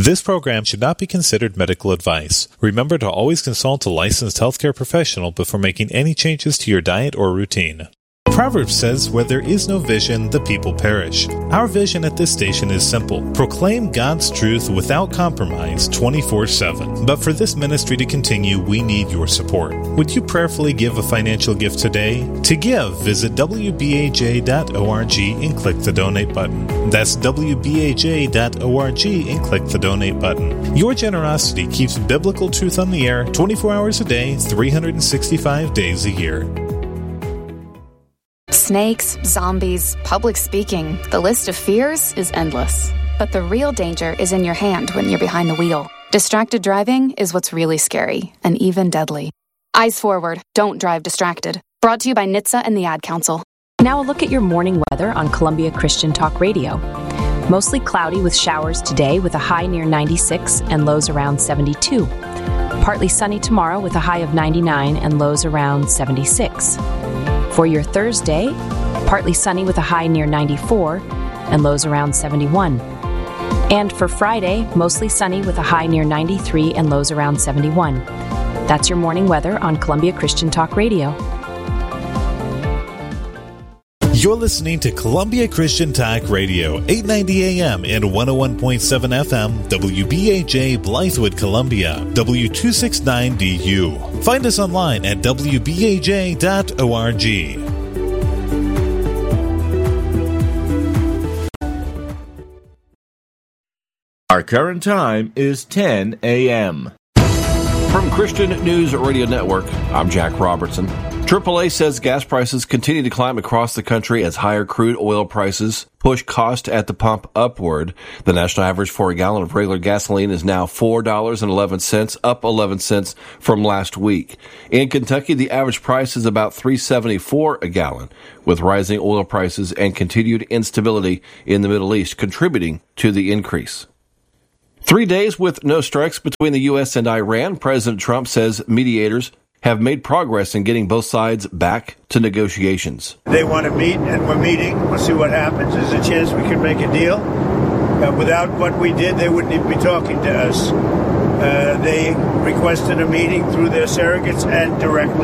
This program should not be considered medical advice. Remember to always consult a licensed healthcare professional before making any changes to your diet or routine. Proverbs says, where there is no vision, the people perish. Our vision at this station is simple. Proclaim God's truth without compromise 24/7. But for this ministry to continue, we need your support. Would you prayerfully give a financial gift today? To give, visit wbaj.org and click the donate button. That's wbaj.org and click the donate button. Your generosity keeps biblical truth on the air 24 hours a day, 365 days a year. Snakes, zombies, public speaking. The list of fears is endless. But the real danger is in your hand when you're behind the wheel. Distracted driving is what's really scary and even deadly. Eyes forward. Don't drive distracted. Brought to you by NHTSA and the Ad Council. Now a look at your morning weather on Columbia Christian Talk Radio. Mostly cloudy with showers today with a high near 96 and lows around 72. Partly sunny tomorrow with a high of 99 and lows around 76. For your Thursday, partly sunny with a high near 94 and lows around 71. And for Friday, mostly sunny with a high near 93 and lows around 71. That's your morning weather on Columbia Christian Talk Radio. You're listening to Columbia Christian Talk Radio, 890 AM and 101.7 FM, WBAJ Blythewood, Columbia, W269DU. Find us online at wbaj.org. Our current time is 10 a.m. From Christian News Radio Network, I'm Jack Robertson. AAA says gas prices continue to climb across the country as higher crude oil prices push cost at the pump upward. The national average for a gallon of regular gasoline is now $4.11, up 11 cents from last week. In Kentucky, the average price is about $3.74 a gallon, with rising oil prices and continued instability in the Middle East contributing to the increase. 3 days with no strikes between the U.S. and Iran, President Trump says mediators have made progress in getting both sides back to negotiations. They want to meet, and we're meeting. We'll see what happens. There's a chance we could make a deal. Without what we did, they wouldn't even be talking to us. They requested a meeting through their surrogates and directly.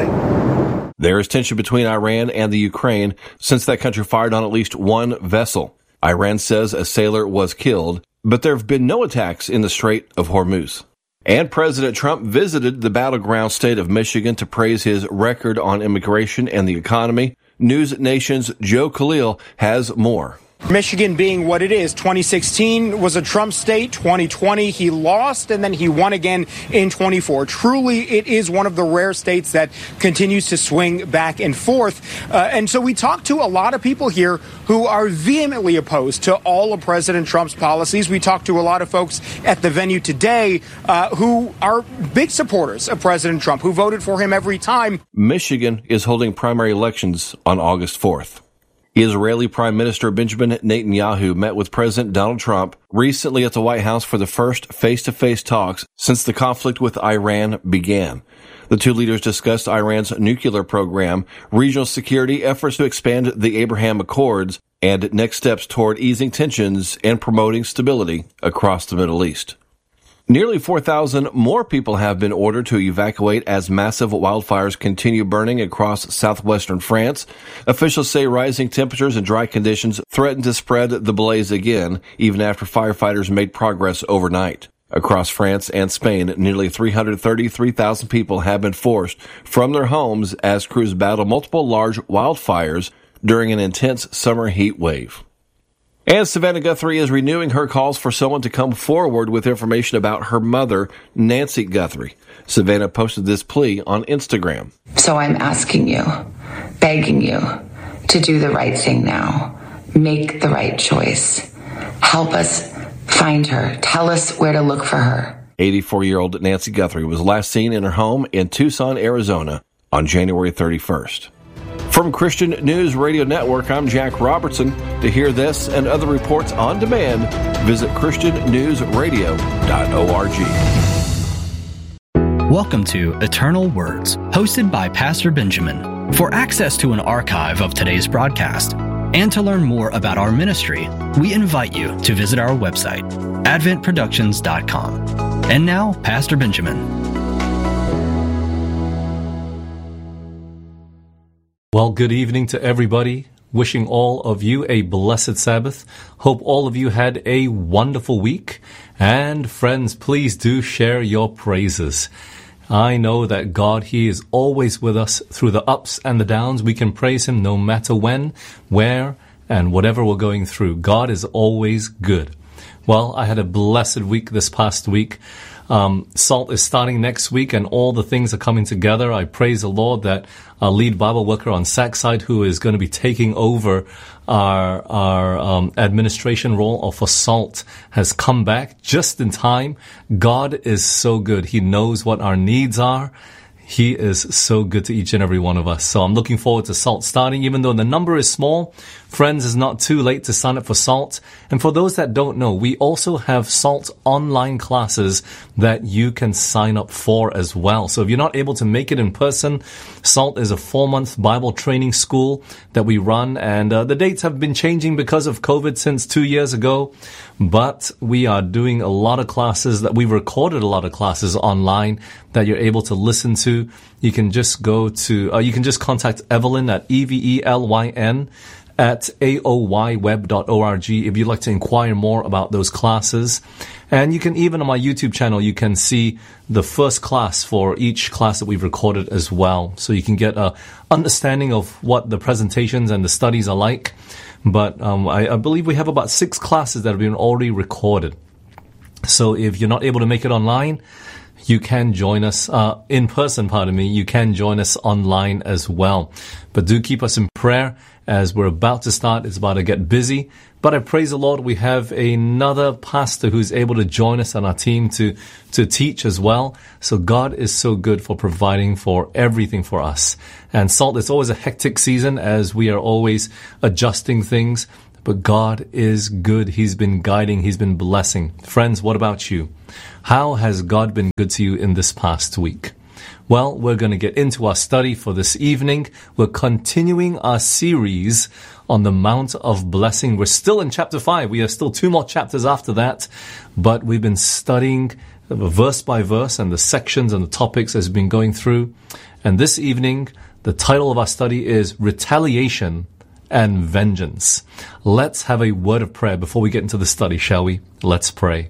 There is tension between Iran and the Ukraine since that country fired on at least one vessel. Iran says a sailor was killed, but there have been no attacks in the Strait of Hormuz. And President Trump visited the battleground state of Michigan to praise his record on immigration and the economy. News Nation's Joe Khalil has more. Michigan being what it is, 2016 was a Trump state, 2020 he lost, and then he won again in 24. Truly, it is one of the rare states that continues to swing back and forth. And so we talked to a lot of people here who are vehemently opposed to all of President Trump's policies. We talked to a lot of folks at the venue today who are big supporters of President Trump, who voted for him every time. Michigan is holding primary elections on August 4th. Israeli Prime Minister Benjamin Netanyahu met with President Donald Trump recently at the White House for the first face-to-face talks since the conflict with Iran began. The two leaders discussed Iran's nuclear program, regional security, efforts to expand the Abraham Accords, and next steps toward easing tensions and promoting stability across the Middle East. Nearly 4,000 more people have been ordered to evacuate as massive wildfires continue burning across southwestern France. Officials say rising temperatures and dry conditions threaten to spread the blaze again, even after firefighters made progress overnight. Across France and Spain, nearly 333,000 people have been forced from their homes as crews battle multiple large wildfires during an intense summer heat wave. And Savannah Guthrie is renewing her calls for someone to come forward with information about her mother, Nancy Guthrie. Savannah posted this plea on Instagram. So I'm asking you, begging you, to do the right thing now. Make the right choice. Help us find her. Tell us where to look for her. 84-year-old Nancy Guthrie was last seen in her home in Tucson, Arizona on January 31st. From Christian News Radio Network, I'm Jack Robertson. To hear this and other reports on demand, visit ChristianNewsRadio.org. Welcome to Eternal Words, hosted by Pastor Benjamin. For access to an archive of today's broadcast And to learn more about our ministry, we invite you to visit our website, adventproductions.com. And now, Pastor Benjamin. Well, good evening to everybody. Wishing all of you a blessed Sabbath. Hope all of you had a wonderful week. And friends, please do share your praises. I know that God, He is always with us through the ups and the downs. We can praise Him no matter when, where, and whatever we're going through. God is always good. Well, I had a blessed week this past week. SALT is starting next week and all the things are coming together. I praise the Lord that our lead Bible worker on Sackside, who is going to be taking over our administration role for SALT, has come back just in time. God is so good. He knows what our needs are. He is so good to each and every one of us. So I'm looking forward to SALT starting, even though the number is small. Friends, it's not too late to sign up for SALT. And for those that don't know, we also have SALT online classes that you can sign up for as well. So if you're not able to make it in person, SALT is a 4-month Bible training school that we run. And the dates have been changing because of COVID since 2 years ago. But we are doing a lot of classes that we've recorded a lot of classes online that you're able to listen to. You can just go to, you can just contact Evelyn at EVELYN at aoyweb.org if you'd like to inquire more about those classes. And you can even on my YouTube channel, you can see the first class for each class that we've recorded as well. So you can get a understanding of what the presentations and the studies are like. But I believe we have about 6 classes that have been already recorded. So if you're not able to make it online, you can join us in person, you can join us online as well. But do keep us in prayer as we're about to start. It's about to get busy. But I praise the Lord, we have another pastor who's able to join us on our team to teach as well. So God is so good for providing for everything for us. And SALT, it's always a hectic season as we are always adjusting things. But God is good. He's been guiding. He's been blessing. Friends, what about you? How has God been good to you in this past week? Well, we're going to get into our study for this evening. We're continuing our series on the Mount of Blessing. We're still in chapter 5. We have still 2 more chapters after that. But we've been studying verse by verse and the sections and the topics as we've been going through. And this evening, the title of our study is Retaliation and Vengeance. Let's have a word of prayer before we get into the study, shall we? Let's pray.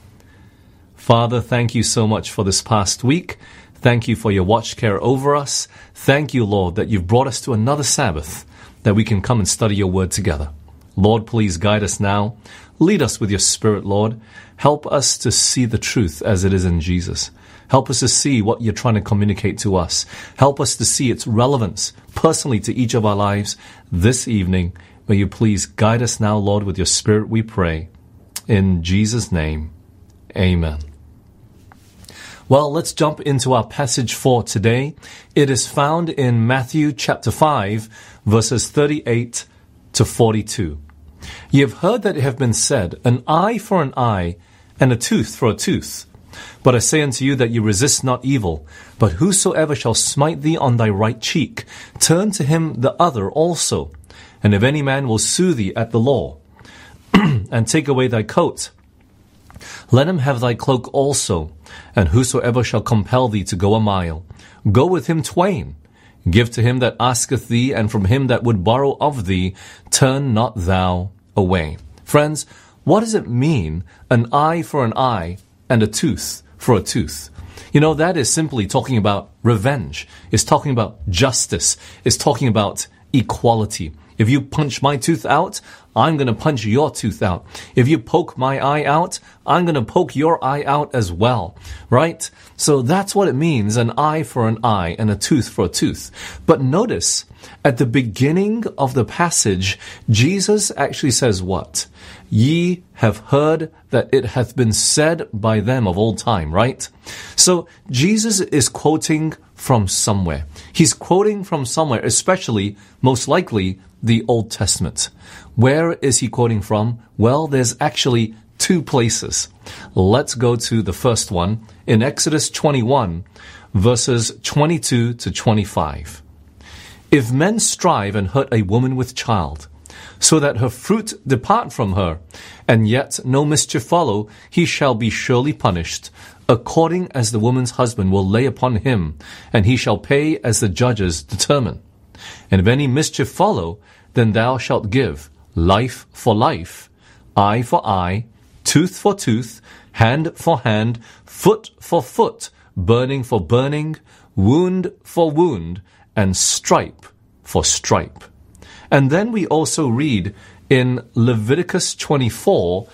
Father, thank you so much for this past week. Thank you for your watch care over us. Thank you, Lord, that you've brought us to another Sabbath that we can come and study your word together. Lord, please guide us now. Lead us with your Spirit, Lord. Help us to see the truth as it is in Jesus. Help us to see what you're trying to communicate to us. Help us to see its relevance personally to each of our lives this evening. May you please guide us now, Lord, with your Spirit, we pray. In Jesus' name, amen. Well, let's jump into our passage for today. It is found in Matthew chapter 5, verses 38 to 42. Ye have heard that it hath been said, an eye for an eye, and a tooth for a tooth. But I say unto you that ye resist not evil, but whosoever shall smite thee on thy right cheek, turn to him the other also. And if any man will sue thee at the law, and take away thy coat, let him have thy cloak also. And whosoever shall compel thee to go a mile, go with him twain. Give to him that asketh thee, and from him that would borrow of thee, turn not thou away. Friends, what does it mean, an eye for an eye, and a tooth for a tooth? You know, that is simply talking about revenge. It's talking about justice. It's talking about equality. If you punch my tooth out, I'm going to punch your tooth out. If you poke my eye out, I'm going to poke your eye out as well, right? So that's what it means, an eye for an eye and a tooth for a tooth. But notice, at the beginning of the passage, Jesus actually says what? Ye have heard that it hath been said by them of old time, right? So Jesus is quoting from somewhere. He's quoting from somewhere, especially, most likely, the Old Testament. Where is he quoting from? Well, there's actually 2 places. Let's go to the first one in Exodus 21, verses 22 to 25. If men strive and hurt a woman with child, so that her fruit depart from her, and yet no mischief follow, he shall be surely punished, according as the woman's husband will lay upon him, and he shall pay as the judges determine. And if any mischief follow, then thou shalt give life for life, eye for eye, tooth for tooth, hand for hand, foot for foot, burning for burning, wound for wound, and stripe for stripe. And then we also read in Leviticus 24,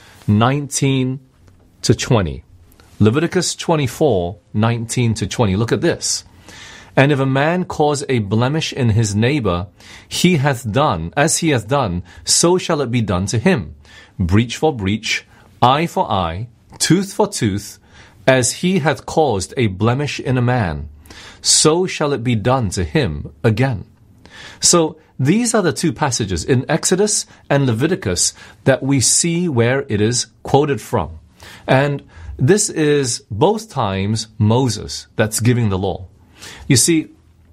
19 to 20. Leviticus 24, 19 to 20. Look at this. And if a man cause a blemish in his neighbor, he hath done, as he hath done, so shall it be done to him. Breach for breach, eye for eye, tooth for tooth, as he hath caused a blemish in a man, so shall it be done to him again. So these are the two passages in Exodus and Leviticus that we see where it is quoted from. And this is both times Moses that's giving the law. You see,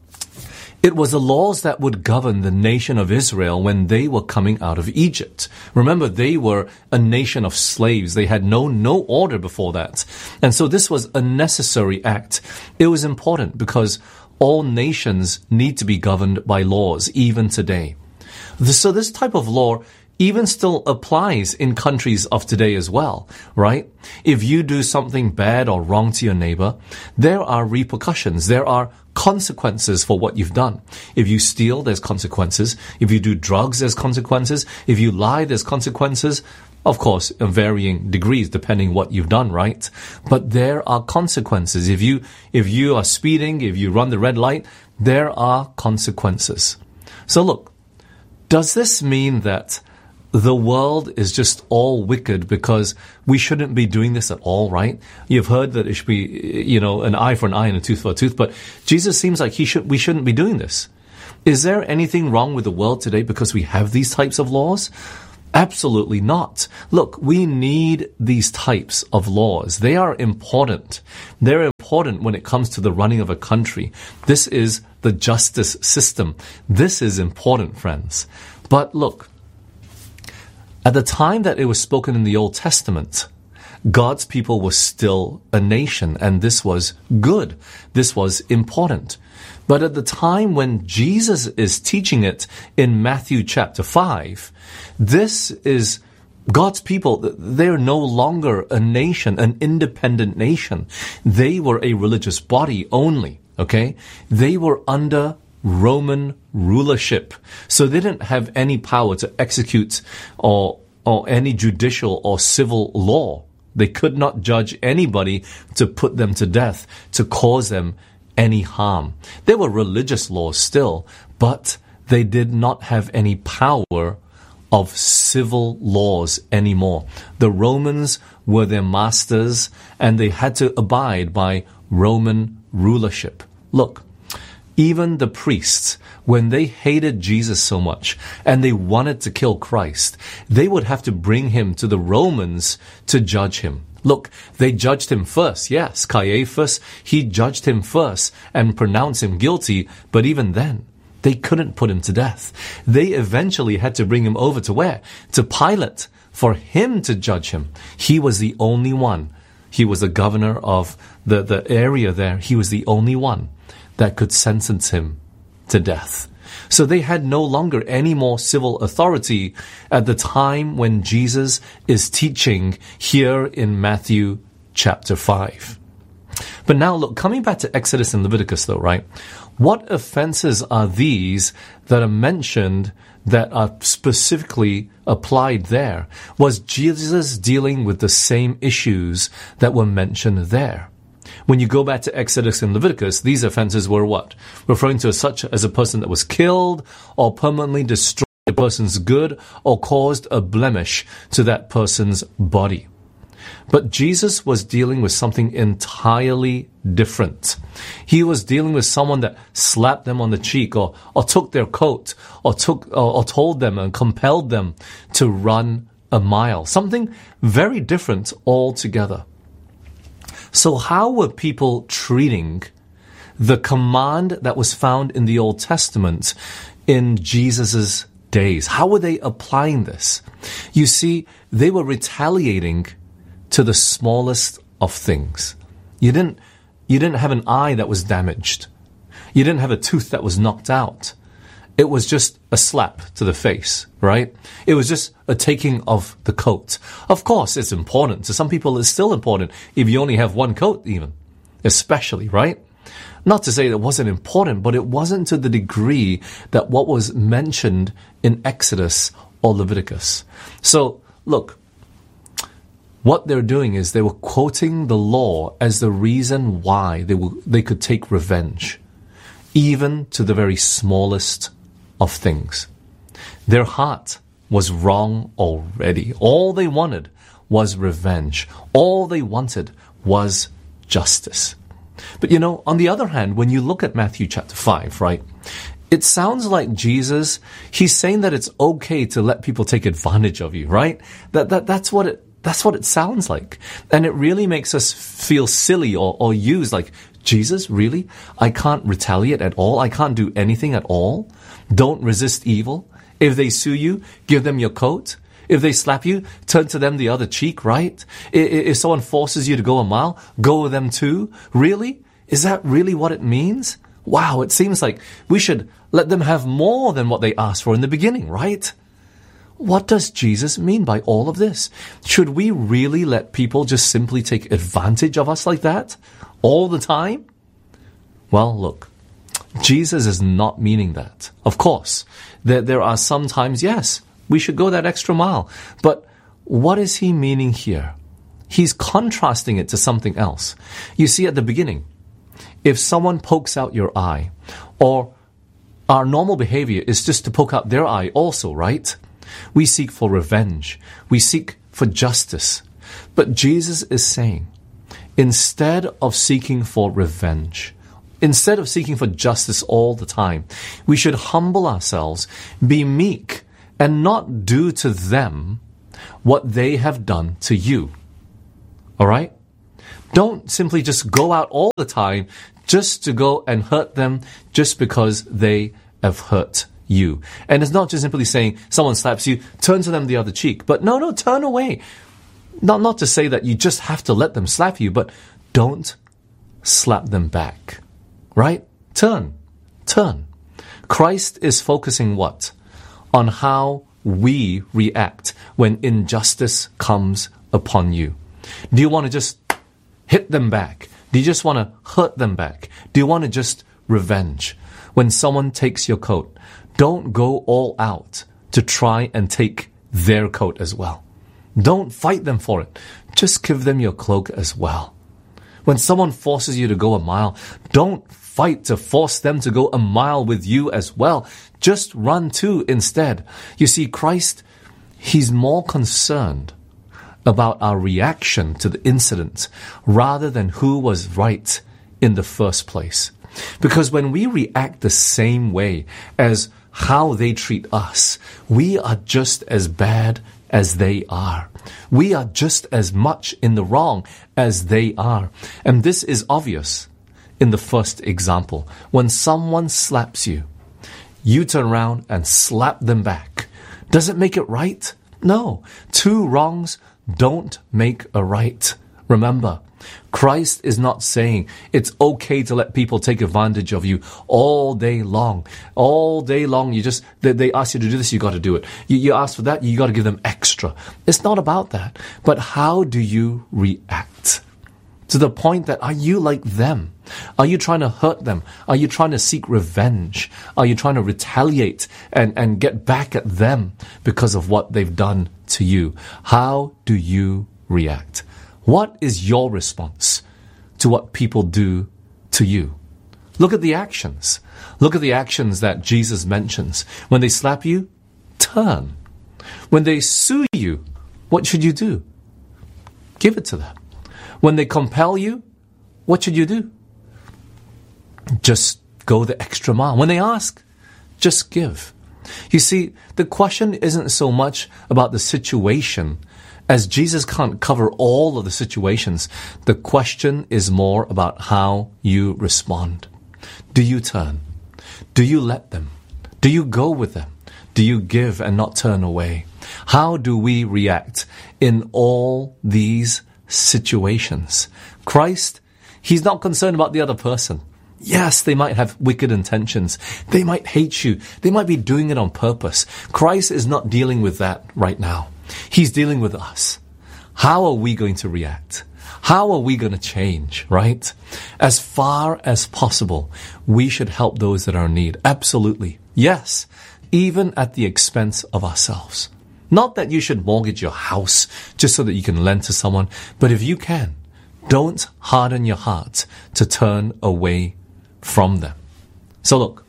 it was the laws that would govern the nation of Israel when they were coming out of Egypt. Remember, they were a nation of slaves. They had no order before that. And so this was a necessary act. It was important because all nations need to be governed by laws, even today. So this type of law even still applies in countries of today as well, right? If you do something bad or wrong to your neighbor, there are repercussions. There are consequences for what you've done. If you steal, there's consequences. If you do drugs, there's consequences. If you lie, there's consequences. Of course, in varying degrees, depending what you've done, right? But there are consequences. If you are speeding, if you run the red light, there are consequences. So look, does this mean that the world is just all wicked because we shouldn't be doing this at all, right? You've heard that it should be, an eye for an eye and a tooth for a tooth, but Jesus seems like we shouldn't be doing this. Is there anything wrong with the world today because we have these types of laws? Absolutely not. Look, we need these types of laws. They are important. They're important when it comes to the running of a country. This is the justice system. This is important, friends. But look, at the time that it was spoken in the Old Testament, God's people were still a nation, and this was good. This was important. But at the time when Jesus is teaching it in Matthew chapter 5, this is God's people. They're no longer a nation, an independent nation. They were a religious body only, okay? They were under Roman rulership. So they didn't have any power to execute or any judicial or civil law. They could not judge anybody to put them to death, to cause them any harm. There were religious laws still, but they did not have any power of civil laws anymore. The Romans were their masters, and they had to abide by Roman rulership. Look, even the priests, when they hated Jesus so much and they wanted to kill Christ, they would have to bring him to the Romans to judge him. Look, they judged him first. Yes, Caiaphas, he judged him first and pronounced him guilty. But even then, they couldn't put him to death. They eventually had to bring him over to where? To Pilate, for him to judge him. He was the only one. He was the governor of the area there. He was the only one that could sentence him to death. So they had no longer any more civil authority at the time when Jesus is teaching here in Matthew chapter 5. But now look, coming back to Exodus and Leviticus though, right? What offenses are these that are mentioned that are specifically applied there? Was Jesus dealing with the same issues that were mentioned there? When you go back to Exodus and Leviticus, these offenses were what? Referring to such as a person that was killed or permanently destroyed a person's good or caused a blemish to that person's body. But Jesus was dealing with something entirely different. He was dealing with someone that slapped them on the cheek or took their coat or told them and compelled them to run a mile. Something very different altogether. So how were people treating the command that was found in the Old Testament in Jesus' days. How were they applying this? You see, they were retaliating to the smallest of things. You didn't have an eye that was damaged. You didn't have a tooth that was knocked out. It was just a slap to the face, right? It was just a taking of the coat. Of course, it's important. To some people, it's still important if you only have one coat even, especially, right? Not to say that it wasn't important, but it wasn't to the degree that what was mentioned in Exodus or Leviticus. So, look, what they're doing is they were quoting the law as the reason why they could take revenge, even to the very smallest of things. Their heart was wrong already. All they wanted was revenge. All they wanted was justice. But on the other hand, when you look at Matthew chapter 5, right, it sounds like Jesus, he's saying that it's okay to let people take advantage of you, right? That's what it sounds like. And it really makes us feel silly or used like, Jesus, really? I can't retaliate at all? I can't do anything at all? Don't resist evil. If they sue you, give them your coat. If they slap you, turn to them the other cheek, right? If someone forces you to go a mile, go with them too. Really? Is that really what it means? Wow, it seems like we should let them have more than what they asked for in the beginning, right? What does Jesus mean by all of this? Should we really let people just simply take advantage of us like that all the time? Well, look, Jesus is not meaning that. Of course, there are some times, yes, we should go that extra mile. But what is he meaning here? He's contrasting it to something else. You see, at the beginning, if someone pokes out your eye, or our normal behavior is just to poke out their eye also, right? We seek for revenge. We seek for justice. But Jesus is saying, instead of seeking for revenge, instead of seeking for justice all the time, we should humble ourselves, be meek, and not do to them what they have done to you. All right? Don't simply just go out all the time just to go and hurt them just because they have hurt you. And it's not just simply saying someone slaps you, turn to them the other cheek. But no, turn away. Not to say that you just have to let them slap you, but don't slap them back. Right? Turn. Christ is focusing what? On how we react when injustice comes upon you. Do you want to just hit them back? Do you just want to hurt them back? Do you want to just revenge? When someone takes your coat, don't go all out to try and take their coat as well. Don't fight them for it. Just give them your cloak as well. When someone forces you to go a mile, don't fight to force them to go a mile with you as well. Just run too instead. You see, Christ, he's more concerned about our reaction to the incident rather than who was right in the first place. Because when we react the same way as how they treat us, we are just as bad as they are. We are just as much in the wrong as they are. And this is obvious in the first example. When someone slaps you, you turn around and slap them back. Does it make it right? No. Two wrongs don't make a right. Remember, Christ is not saying it's okay to let people take advantage of you all day long. All day long, they ask you to do this, you got to do it. You ask for that, you got to give them extra. It's not about that. But how do you react? To the point that, are you like them? Are you trying to hurt them? Are you trying to seek revenge? Are you trying to retaliate and get back at them because of what they've done to you? How do you react? What is your response to what people do to you? Look at the actions. Look at the actions that Jesus mentions. When they slap you, turn. When they sue you, what should you do? Give it to them. When they compel you, what should you do? Just go the extra mile. When they ask, just give. You see, the question isn't so much about the situation, as Jesus can't cover all of the situations. The question is more about how you respond. Do you turn? Do you let them? Do you go with them? do you give and not turn away? How do we react in all these situations? Christ, He's not concerned about the other person. Yes, they might have wicked intentions. They might hate you. They might be doing it on purpose. Christ is not dealing with that right now. He's dealing with us. How are we going to react? How are we going to change, right? As far as possible, we should help those that are in need. Absolutely. Yes, even at the expense of ourselves. Not that you should mortgage your house just so that you can lend to someone, but if you can, don't harden your heart to turn away from them. So look,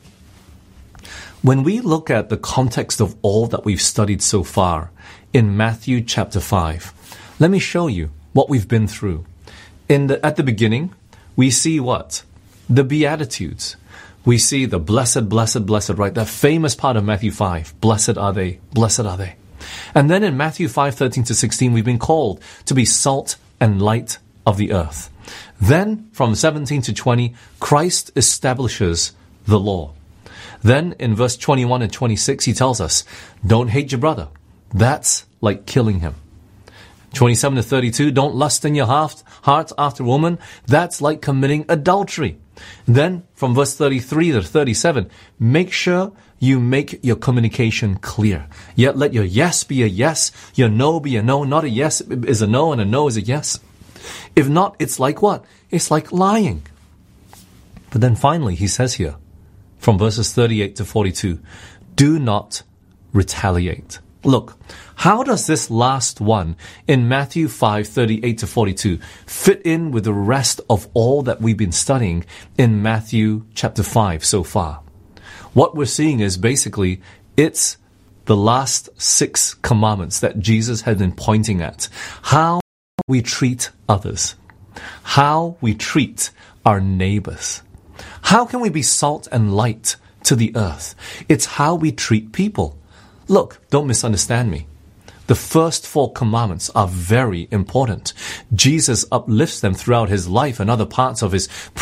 when we look at the context of all that we've studied so far in Matthew chapter 5, let me show you what we've been through. At the beginning, we see what? The Beatitudes. We see the blessed, blessed, blessed, right? That famous part of Matthew 5. Blessed are they, blessed are they. And then in Matthew 5:13 to 16, we've been called to be salt and light of the earth. Then from 17 to 20, Christ establishes the law. Then in verse 21 and 26, he tells us, don't hate your brother. That's like killing him. 27 to 32, don't lust in your heart after a woman. That's like committing adultery. Then from verse 33 to 37, make sure you make your communication clear. Yet let your yes be a yes, your no be a no. Not a yes is a no and a no is a yes. If not, it's like what? It's like lying. But then finally, he says here, from verses 38 to 42, do not retaliate. Look, how does this last one in Matthew 5:38 to 42 fit in with the rest of all that we've been studying in Matthew chapter 5 so far? What we're seeing is basically, it's the last 6 commandments that Jesus had been pointing at. How we treat others. How we treat our neighbors. How can we be salt and light to the earth? It's how we treat people. Look, don't misunderstand me. The first 4 commandments are very important. Jesus uplifts them throughout his life and other parts of his